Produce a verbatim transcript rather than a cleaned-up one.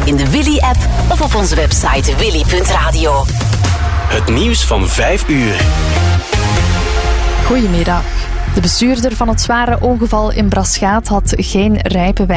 in de Willy-app of op onze website willy punt radio. Het nieuws van vijf uur. Goedemiddag. De bestuurder van het zware ongeval in Braschaat had geen rijbewijs.